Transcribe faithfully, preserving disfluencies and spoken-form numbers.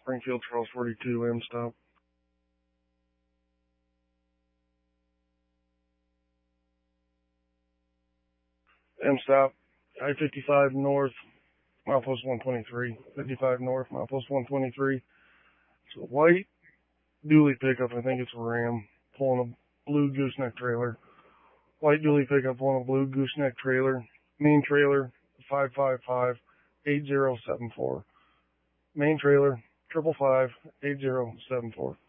Springfield Charles forty-two, M stop. M stop, I fifty-five north, milepost one twenty-three. fifty-five north, milepost one twenty-three. It's a white dually pickup, I think it's a Ram, pulling a blue gooseneck trailer. White dually pickup pulling a blue gooseneck trailer. Main trailer, five five five, eight zero seven four. Main trailer, triple five, eight zero seven four.